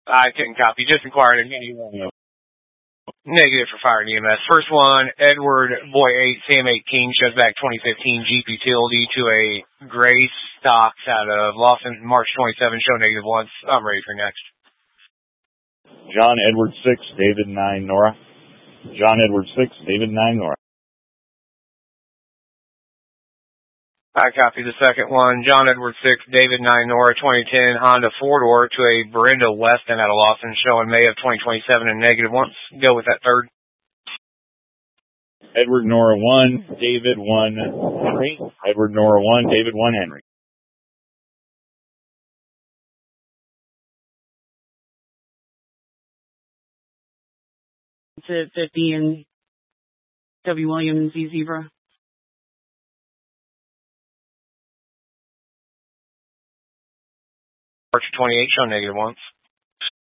I couldn't copy. Just inquired anyone. Negative for fire and EMS. First one, Edward Boy 8, Sam 18, shows back 2015 Jeep Utility to a gray stocks out of Lawson, March 27, show negative once. I'm ready for next. John Edward 6, David 9, Nora. John Edward 6, David 9, Nora. I copy the second one. John Edward 6, David 9, Nora, 2010 Honda 4-door to a Brenda Weston out of Lawson, showing May of 2027 and negative once. Go with that third. Edward Nora 1, David 1, Henry. Edward Nora 1, David 1, Henry. To 50 and W. Williams, Z Zebra. March 28, show negative once.